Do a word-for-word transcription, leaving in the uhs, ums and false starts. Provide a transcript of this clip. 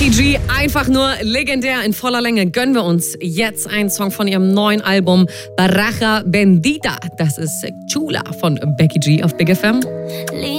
Becky G, einfach nur legendär in voller Länge. Gönnen wir uns jetzt einen Song von ihrem neuen Album Baraja Bendita. Das ist Chula von Becky G auf Big F M.